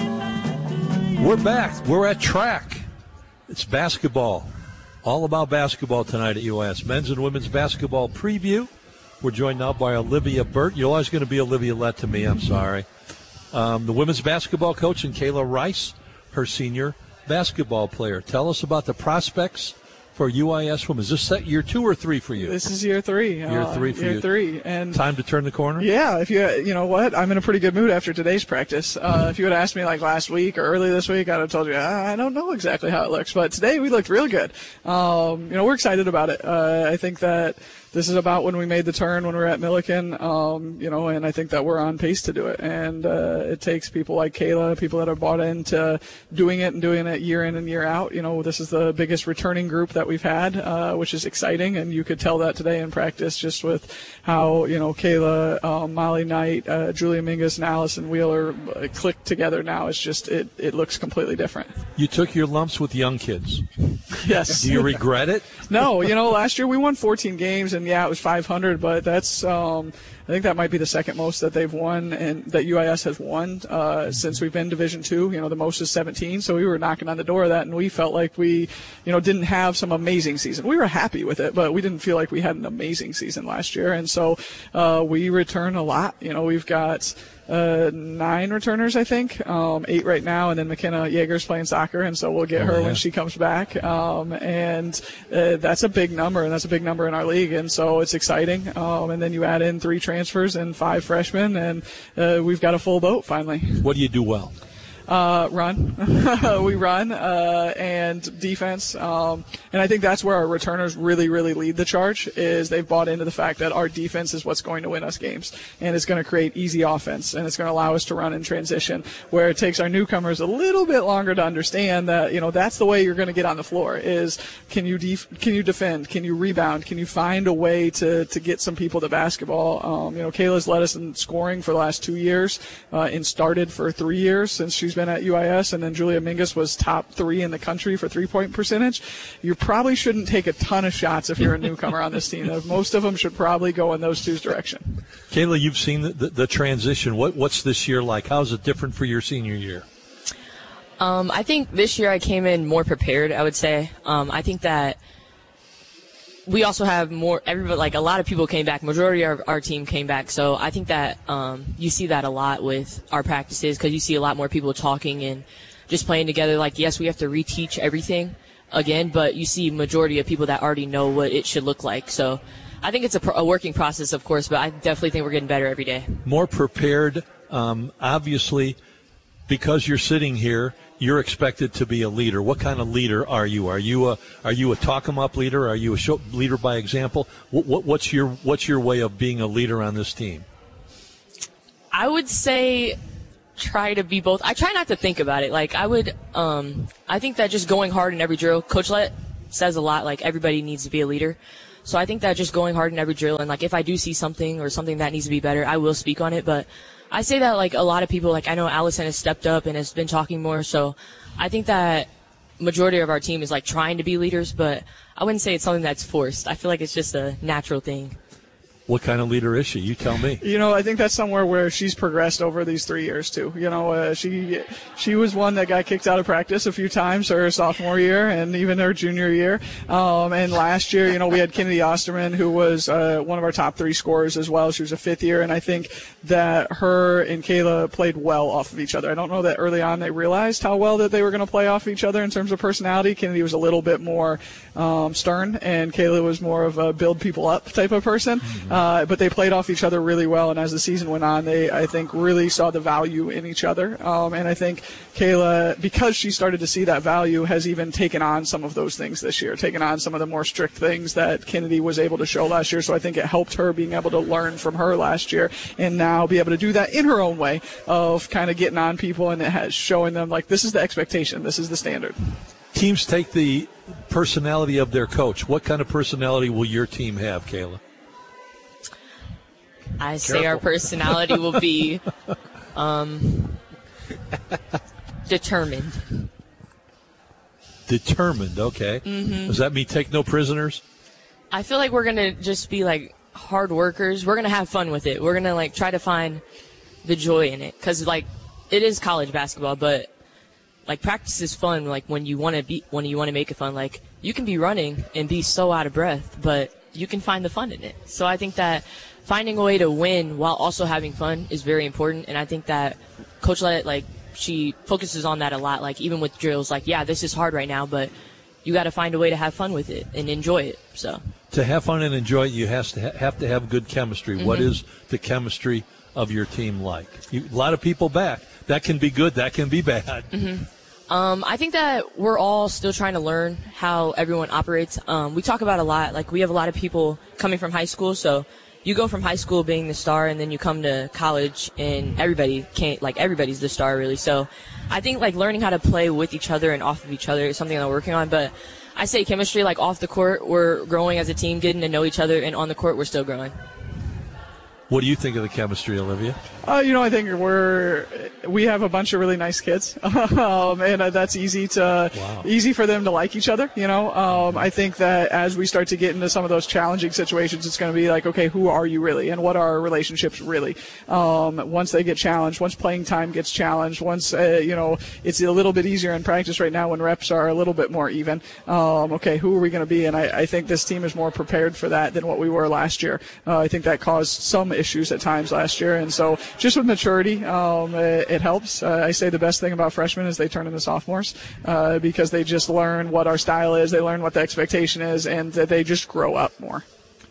We're back. We're at track. It's basketball. All about basketball tonight at U S. Men's and women's basketball preview. We're joined now by Olivia Burt. You're always going to be Olivia Lett to me. I'm sorry. Um, the women's basketball coach, and Kayla Rice, her senior basketball player. Tell us about the prospects for U I S women. Is this set year two or three for you? This is year three. Year uh, three for year you. three. And time to turn the corner? Yeah. If you, you know what? I'm in a pretty good mood after today's practice. Uh, if you had asked me like last week or early this week, I'd have told you, I don't know exactly how it looks. But today we looked real good. Um, you know, we're excited about it. Uh, I think that this is about when we made the turn when we were at Milliken, um, you know, and I think that we're on pace to do it. And uh, it takes people like Kayla, people that have bought into doing it and doing it year in and year out. You know, this is the biggest returning group that we've had, uh, which is exciting. And you could tell that today in practice just with how, you know, Kayla, um, Molly Knight, uh, Julia Mingus, and Allison Wheeler uh, clicked together now. It's just, it, it looks completely different. You took your lumps with young kids. Yes. Do you regret it? No, you know, last year we won fourteen games, and yeah, it was five hundred, but that's, um, I think that might be the second most that they've won and that U I S has won uh, since we've been Division Two. You know, the most is seventeen, so we were knocking on the door of that, and we felt like we, you know, didn't have some amazing season. We were happy with it, but we didn't feel like we had an amazing season last year, and so uh, we return a lot. You know, we've got Uh, nine returners, I think, um, eight right now, and then McKenna Yeager's playing soccer, and so we'll get her oh, yeah. when she comes back. Um, and uh, that's a big number, and that's a big number in our league, and so it's exciting. Um, and then you add in three transfers and five freshmen, and uh, we've got a full boat finally. What do you do well? Uh, run. we run, uh, and defense. Um, and I think that's where our returners really, really lead the charge, is they've bought into the fact that our defense is what's going to win us games. And it's going to create easy offense, and it's going to allow us to run in transition, where it takes our newcomers a little bit longer to understand that, you know, that's the way you're going to get on the floor, is can you def- can you defend? Can you rebound? Can you find a way to, to get some people to basketball? Um, you know, Kayla's led us in scoring for the last two years, uh, and started for three years since she's been been at U I S, and then Julia Mingus was top three in the country for three-point percentage. You probably shouldn't take a ton of shots if you're a newcomer on this team. Most of them should probably go in those two's direction. Kayla, you've seen the, the, the transition. What, what's this year like? How is it different for your senior year? Um, I think this year I came in more prepared, I would say. Um, I think that we also have more, everybody, like a lot of people came back. Majority of our, our team came back. So I think that um, you see that a lot with our practices because you see a lot more people talking and just playing together. Like, yes, we have to reteach everything again, but you see majority of people that already know what it should look like. So I think it's a, a working process, of course, but I definitely think we're getting better every day. More prepared, um, obviously, because you're sitting here, you're expected to be a leader. What kind of leader are you? Are you a are you a talk 'em up leader? Are you a show, leader by example? What, what, what's your what's your way of being a leader on this team? I would say try to be both. I try not to think about it. Like I would, um, I think that just going hard in every drill. Coach Lett says a lot. Like everybody needs to be a leader. So I think that just going hard in every drill and like if I do see something or something that needs to be better, I will speak on it. But I say that like a lot of people, like I know Allison has stepped up and has been talking more. So I think that majority of our team is like trying to be leaders, but I wouldn't say it's something that's forced. I feel like it's just a natural thing. What kind of leader is she? You tell me. You know, I think that's somewhere where she's progressed over these three years too. You know, uh, she she was one that got kicked out of practice a few times her sophomore year and even her junior year. Um, and last year, you know, we had Kennedy Osterman, who was uh, one of our top three scorers as well. She was a fifth year, and I think that her and Kayla played well off of each other. I don't know that early on they realized how well that they were going to play off of each other in terms of personality. Kennedy was a little bit more um, stern, and Kayla was more of a build people up type of person. Mm-hmm. Uh, but they played off each other really well, and as the season went on, they, I think, really saw the value in each other. Um, and I think Kayla, because she started to see that value, has even taken on some of those things this year, taken on some of the more strict things that Kennedy was able to show last year. So I think it helped her being able to learn from her last year and now be able to do that in her own way of kind of getting on people and it has showing them, like, this is the expectation, this is the standard. Teams take the personality of their coach. What kind of personality will your team have, Kayla? I say Careful. Our personality will be um, determined. Determined, okay. Mm-hmm. Does that mean take no prisoners? I feel like we're going to just be, like, hard workers. We're going to have fun with it. We're going to, like, try to find the joy in it. Because, like, it is college basketball, but, like, practice is fun, like, when you want to be, when you want to make it fun. Like, you can be running and be so out of breath, but you can find the fun in it. So I think that finding a way to win while also having fun is very important, and I think that Coach Lett, like, she focuses on that a lot. Like, even with drills, like, yeah, this is hard right now, but you got to find a way to have fun with it and enjoy it. So to have fun and enjoy it, you has to ha- have to have good chemistry. Mm-hmm. What is the chemistry of your team like? You, a lot of people back. That can be good. That can be bad. Mm-hmm. Um, I think that we're all still trying to learn how everyone operates. Um, we talk about a lot. Like, we have a lot of people coming from high school, so you go from high school being the star, and then you come to college, and everybody can't, like, everybody's the star, really. So I think, like, learning how to play with each other and off of each other is something that we're working on. But I say chemistry, like, off the court, we're growing as a team, getting to know each other, and on the court, we're still growing. What do you think of the chemistry, Olivia? Uh, you know, I think we're we have a bunch of really nice kids, um, and uh, that's easy to wow. easy for them to like each other. You know, um, I think that as we start to get into some of those challenging situations, it's going to be like, okay, who are you really, and what are our relationships really? Um, once they get challenged, once playing time gets challenged, once uh, you know, it's a little bit easier in practice right now when reps are a little bit more even. Um, okay, who are we going to be? And I, I think this team is more prepared for that than what we were last year. Uh, I think that caused some issues at times last year, and so just with maturity, um, it, it helps. Uh, I say the best thing about freshmen is they turn into sophomores uh, because they just learn what our style is, they learn what the expectation is, and they just grow up more.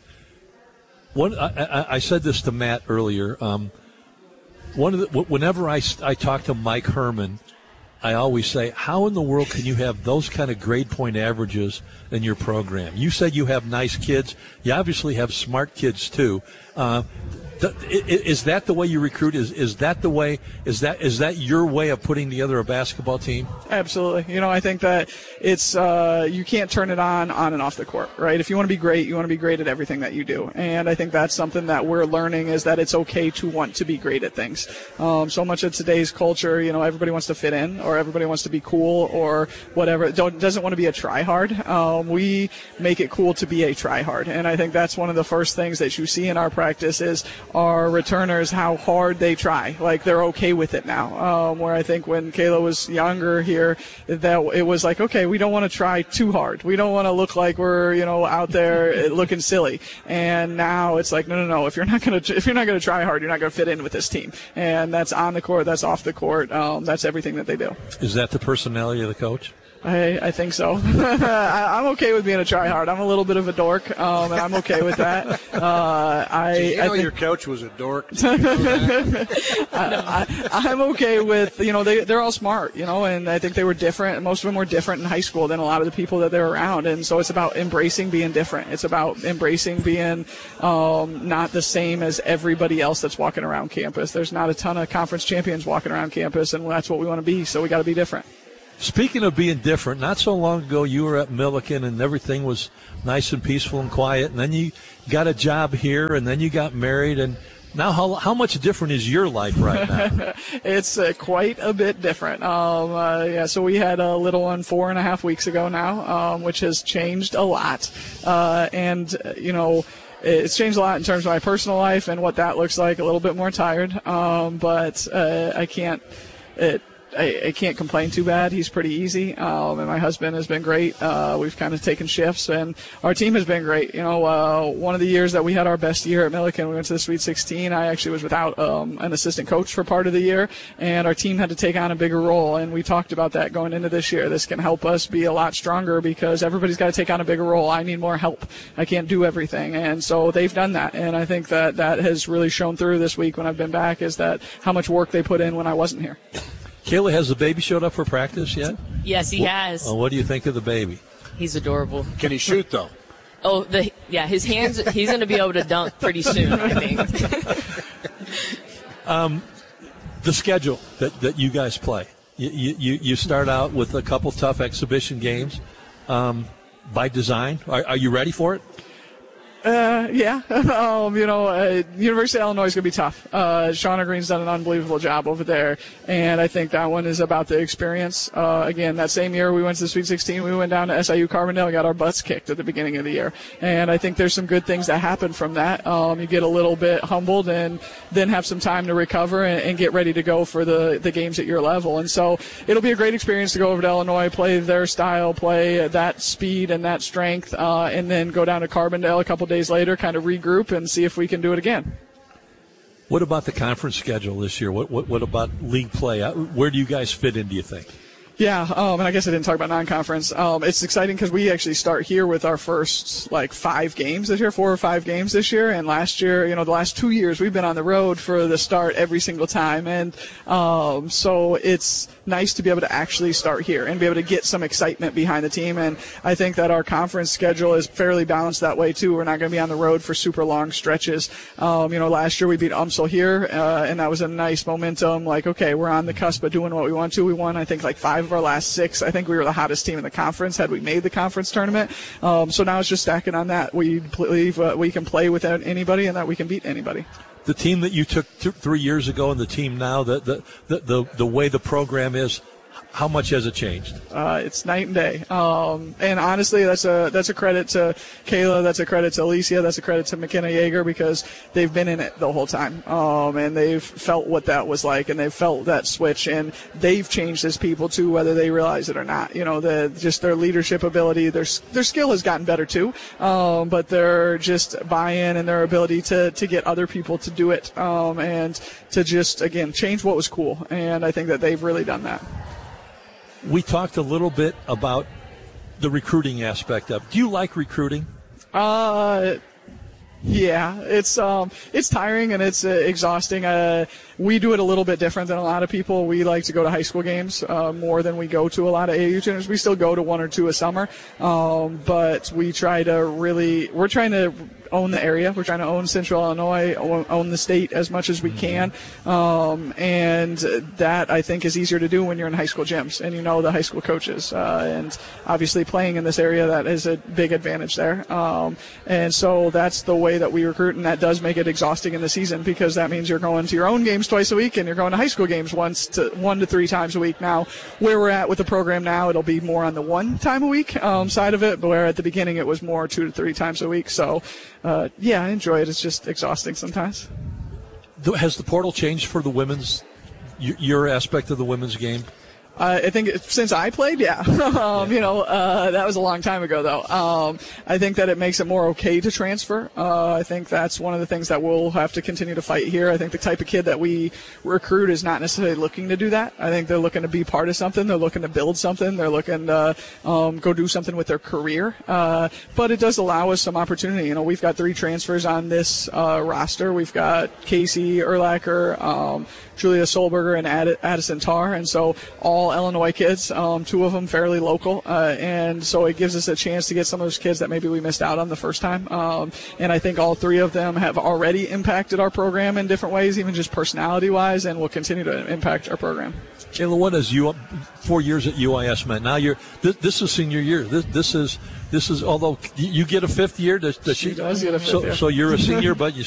One, I, I, I said this to Matt earlier. Um, one of the, whenever I, I talk to Mike Herman, I always say, how in the world can you have those kind of grade point averages in your program? You said you have nice kids. You obviously have smart kids, too. Uh, Is that the way you recruit? Is is that the way? Is that is that your way of putting together a basketball team? Absolutely. You know, I think that it's uh, you can't turn it on on and off the court, right? If you want to be great, you want to be great at everything that you do, and I think that's something that we're learning is that it's okay to want to be great at things. Um, so much of today's culture, you know, everybody wants to fit in, or everybody wants to be cool, or whatever. Don't doesn't want to be a try hard. Um, we make it cool to be a try hard, and I think that's one of the first things that you see in our practice is our returners, how hard they try. Like, they're okay with it now. Um, where I think when Kayla was younger here, that it was like, okay, we don't want to try too hard. We don't want to look like we're, you know, out there looking silly. And now it's like, no, no, no. If you're not going to, if you're not going to try hard, you're not going to fit in with this team. And that's on the court. That's off the court. Um, that's everything that they do. Is that the personality of the coach? I, I think so. I, I'm okay with being a tryhard. I'm a little bit of a dork, um, and I'm okay with that. Uh, I, Did you know I think, your coach was a dork? I, I, I'm okay with, you know, they, they're all smart, you know, and I think they were different. Most of them were different in high school than a lot of the people that they're around. And so it's about embracing being different. It's about embracing being um, not the same as everybody else that's walking around campus. There's not a ton of conference champions walking around campus, and that's what we want to be. So we got to be different. Speaking of being different, not so long ago you were at Millikin and everything was nice and peaceful and quiet, and then you got a job here, and then you got married, and now how how much different is your life right now? It's uh, quite a bit different. Um, uh, yeah, so we had a little one four and a half weeks ago now, um, which has changed a lot, uh, and uh, you know. It's changed a lot in terms of my personal life and what that looks like. A little bit more tired, um, but uh, I can't. It, I, I can't complain too bad. He's pretty easy, um, and my husband has been great. Uh, we've kind of taken shifts, and our team has been great. You know, uh, one of the years that we had our best year at Millikin, we went to the Sweet sixteen. I actually was without um, an assistant coach for part of the year, and our team had to take on a bigger role, and we talked about that going into this year. This can help us be a lot stronger because everybody's got to take on a bigger role. I need more help. I can't do everything, and so they've done that, and I think that that has really shown through this week when I've been back is that how much work they put in when I wasn't here. Kayla, has the baby showed up for practice yet? Yes, he what, has. Oh, what do you think of the baby? He's adorable. Can he shoot, though? Oh, the yeah, his hands, he's going to be able to dunk pretty soon, I think. um, the schedule that, that you guys play. You, you, you start out with a couple tough exhibition games um, by design. Are, are you ready for it? Uh, yeah. um, you know, uh, University of Illinois is going to be tough. Uh, Shauna Green's done an unbelievable job over there, and I think that one is about the experience. Uh, again, that same year we went to the Sweet sixteen, we went down to S I U Carbondale and got our butts kicked at the beginning of the year, and I think there's some good things that happen from that. Um, you get a little bit humbled and then have some time to recover and, and get ready to go for the, the games at your level, and so it'll be a great experience to go over to Illinois, play their style, play that speed and that strength, uh, and then go down to Carbondale a couple days later, kind of regroup and see if we can do it again. What about the conference schedule this year? What what, what about league play? Where do you guys fit in, do you think? Yeah, um, and I guess I didn't talk about non-conference. Um, it's exciting because we actually start here with our first, like, five games this year, four or five games this year. And last year, you know, the last two years, we've been on the road for the start every single time. And um, so it's nice to be able to actually start here and be able to get some excitement behind the team. And I think that our conference schedule is fairly balanced that way, too. We're not going to be on the road for super long stretches. Um, you know, last year we beat UMSL here, uh, and that was a nice momentum. Like, okay, we're on the cusp of doing what we want to. We won, I think, like five of our last six. I think we were the hottest team in the conference had we made the conference tournament. Um, so now it's just stacking on that. We believe uh, we can play with anybody and that we can beat anybody. The team that you took th- three years ago and the team now, the the, the, the the way the program is, how much has it changed? Uh, it's night and day. Um, and honestly, that's a that's a credit to Kayla. That's a credit to Alicia. That's a credit to McKenna Yeager because they've been in it the whole time. Um, and they've felt what that was like, and they've felt that switch. And they've changed as people, too, whether they realize it or not. You know, the, just their leadership ability, their, their skill has gotten better, too. Um, but their just buy-in and their ability to, to get other people to do it um, and to just, again, change what was cool. And I think that they've really done that. We talked a little bit about the recruiting aspect of it. Do you like recruiting? Uh, Yeah, it's um, it's tiring and it's uh, exhausting. Uh, we do it a little bit different than a lot of people. We like to go to high school games uh, more than we go to a lot of A A U tournaments. We still go to one or two a summer, um, but we try to really, we're trying to own the area. We're trying to own Central Illinois, own the state as much as we can, um, and that I think is easier to do when you're in high school gyms and you know the high school coaches. Uh, and obviously playing in this area, that is a big advantage there. Um, and so that's the way that we recruit, and that does make it exhausting in the season because that means you're going to your own games twice a week and you're going to high school games once to one to three times a week. Now, where we're at with the program now, it'll be more on the one time a week um, side of it, but where at the beginning it was more two to three times a week. So, uh, yeah, I enjoy it. It's just exhausting sometimes. Has the portal changed for the women's, your aspect of the women's game? Uh, I think it, since I played, yeah. um, you know, uh, that was a long time ago, though. Um, I think that it makes it more okay to transfer. Uh, I think that's one of the things that we'll have to continue to fight here. I think the type of kid that we recruit is not necessarily looking to do that. I think they're looking to be part of something. They're looking to build something. They're looking to um, go do something with their career. Uh, but it does allow us some opportunity. You know, we've got three transfers on this uh, roster. We've got Casey Urlacher, um, Julia Solberger, and Ad- Addison Tarr, and so all Illinois kids, um, two of them fairly local, uh, and so it gives us a chance to get some of those kids that maybe we missed out on the first time. Um, and I think all three of them have already impacted our program in different ways, even just personality-wise, and will continue to impact our program. Jayla, what has you four years at U I S meant? Now you're this, this is senior year. This this is this is although you get a fifth year. Does, does she, she does get a fifth so, year. So you're a senior, but you